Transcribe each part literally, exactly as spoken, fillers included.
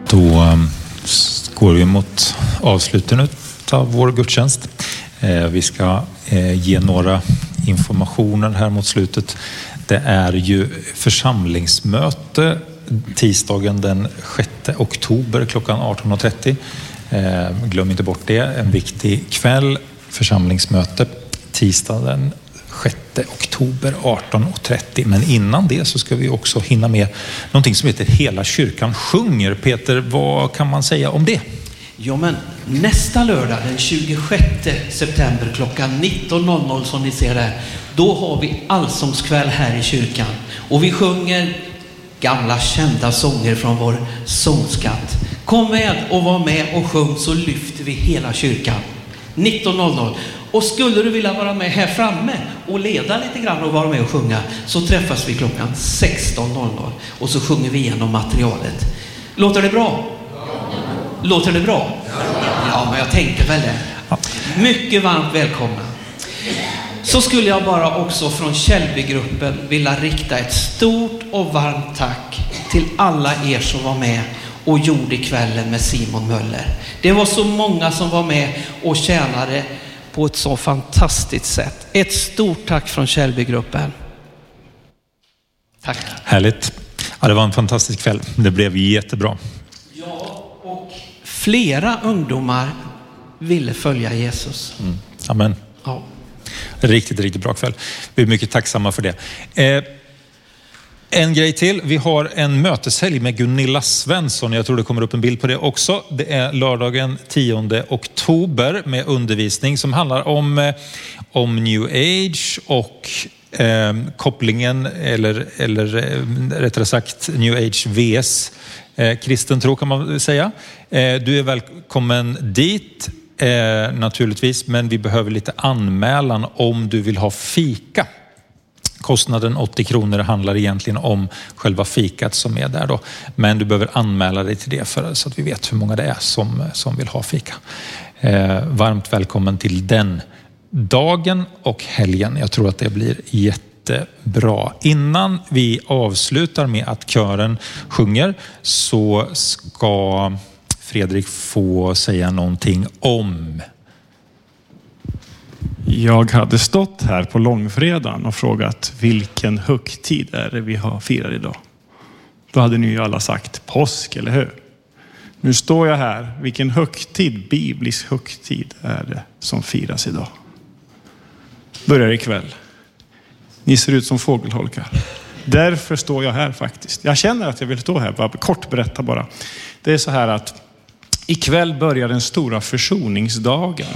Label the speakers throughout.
Speaker 1: Då går vi mot avsluten av vår gudstjänst. Vi ska ge några informationer här mot slutet. Det är ju församlingsmöte tisdagen den sjätte oktober klockan arton och trettio. Glöm inte bort det. En viktig kväll. Församlingsmöte tisdagen den sjätte oktober arton och trettio. Men innan det så ska vi också hinna med någonting som heter Hela kyrkan sjunger. Peter, vad kan man säga om det?
Speaker 2: Ja, men nästa lördag den tjugosjätte september klockan nitton noll noll som ni ser där, då har vi allsångskväll här i kyrkan. Och vi sjunger gamla kända sånger från vår sångskatt. Kom med och var med och sjung, så lyfter vi hela kyrkan. nitton noll noll. Och skulle du vilja vara med här framme och leda lite grann och vara med och sjunga, så träffas vi klockan sexton noll noll och så sjunger vi igenom materialet. Låter det bra? Låter det bra? Ja, men jag tänkte väl det. Mycket varmt välkomna. Så skulle jag bara också från Källbygruppen vilja rikta ett stort och varmt tack till alla er som var med och gjorde kvällen med Simon Möller. Det var så många som var med och tjänade på ett så fantastiskt sätt. Ett stort tack från Källbygruppen. Tack.
Speaker 1: Härligt. Ja, det var en fantastisk kväll. Det blev jättebra.
Speaker 2: Ja, och flera ungdomar ville följa Jesus.
Speaker 1: Mm. Amen.
Speaker 2: Ja.
Speaker 1: Riktigt, riktigt bra kväll. Vi är mycket tacksamma för det. Eh, en grej till. Vi har en möteshelg med Gunilla Svensson. Jag tror det kommer upp en bild på det också. Det är lördagen tionde oktober med undervisning som handlar om, eh, om New Age och eh, kopplingen eller, eller eh, rättare sagt New Age vs eh, kristen tro kan man säga. Eh, du är välkommen dit. Eh, naturligtvis, men vi behöver lite anmälan om du vill ha fika. Kostnaden åttio kronor handlar egentligen om själva fikat som är där då. Men du behöver anmäla dig till det för, så att vi vet hur många det är som, som vill ha fika. Eh, varmt välkommen till den dagen och helgen. Jag tror att det blir jättebra. Innan vi avslutar med att kören sjunger så ska Fredrik få säga någonting om.
Speaker 3: Jag hade stått här på långfredagen och frågat vilken högtid är det vi har firar idag. Då hade ni ju alla sagt påsk, eller hur? Nu står jag här. Vilken högtid, biblisk högtid är det som firas idag? Börjar ikväll. Ni ser ut som fågelholkar. Därför står jag här faktiskt. Jag känner att jag vill stå här. Bara kort berätta bara. Det är så här att ikväll börjar den stora försoningsdagen.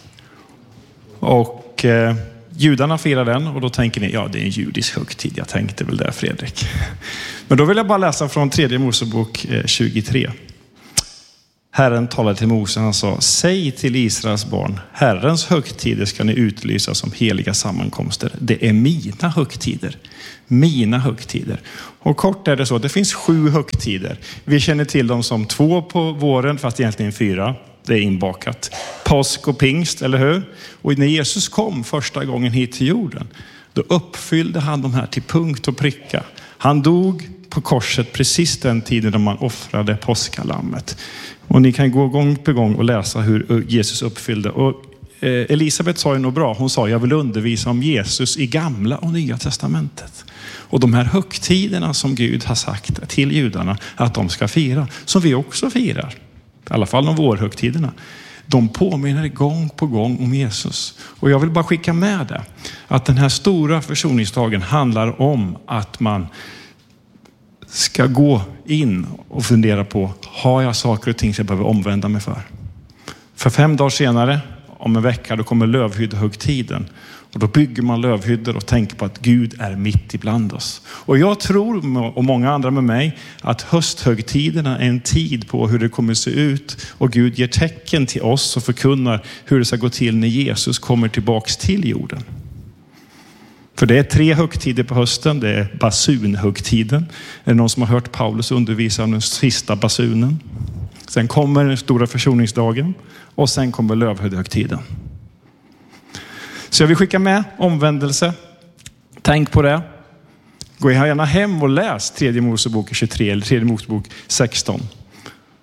Speaker 3: Och eh, judarna firar den och då tänker ni, ja det är en judisk högtid. Jag tänkte väl där, Fredrik. Men då vill jag bara läsa från tredje Mosebok eh, tjugotre. Herren talade till Mose, han sa: säg till Israels barn, Herrens högtider ska ni utlysa som heliga sammankomster. Det är mina högtider. Mina högtider. Och kort är det så, det finns sju högtider. Vi känner till dem som två på våren, fast egentligen fyra. Det är inbakat. Påsk och pingst, eller hur? Och när Jesus kom första gången hit till jorden, då uppfyllde han de här till punkt och pricka. Han dog på korset precis den tiden då man offrade påskalammet. Och ni kan gå gång på gång och läsa hur Jesus uppfyllde. Och Elisabeth sa ju nog bra. Hon sa, jag vill undervisa om Jesus i gamla och nya testamentet. Och de här högtiderna som Gud har sagt till judarna att de ska fira, som vi också firar, i alla fall de vårhögtiderna, de påminner gång på gång om Jesus. Och jag vill bara skicka med det, att den här stora försoningsdagen handlar om att man ska gå in och fundera på, har jag saker och ting som jag behöver omvända mig för? För fem dagar senare, om en vecka, då kommer lövhyddehögtiden. Och då bygger man lövhyddor och tänker på att Gud är mitt ibland oss. Och jag tror, och många andra med mig, att hösthögtiderna är en tid på hur det kommer se ut. Och Gud ger tecken till oss och förkunnar hur det ska gå till när Jesus kommer tillbaks till jorden. För det är tre högtider på hösten. Det är basunhögtiden. Är det någon som har hört Paulus undervisa om den sista basunen? Sen kommer den stora försoningsdagen. Och sen kommer lövhyddehögtiden. Så jag vill skicka med omvändelse. Tänk på det. Gå gärna hem och läs tredje Mosebok tjugotre eller tredje Mosebok sexton.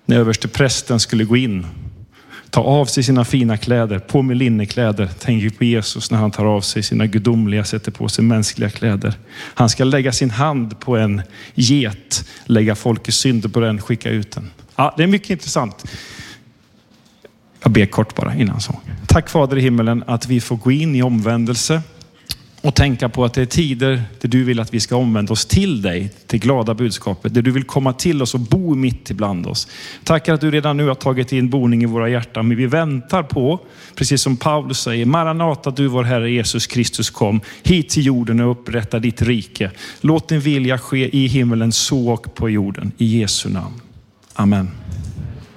Speaker 3: när översteprästen skulle gå in, ta av sig sina fina kläder, på med linnekläder, tänker på Jesus när han tar av sig sina gudomliga, sätter på sig mänskliga kläder. Han ska lägga sin hand på en get, lägga folkets synder på den, skicka ut den. Ja, det är mycket intressant. Jag ber kort bara innan så. Tack Fader i himmelen att vi får gå in i omvändelse och tänka på att det är tider där du vill att vi ska omvända oss till dig, till glada budskapet, där du vill komma till oss och bo mitt ibland oss. Tack att du redan nu har tagit in boning i våra hjärtan, men vi väntar på, precis som Paulus säger, Maranata, du vår Herre Jesus Kristus kom hit till jorden och upprätta ditt rike. Låt din vilja ske i himmelen så och på jorden. I Jesu namn. Amen.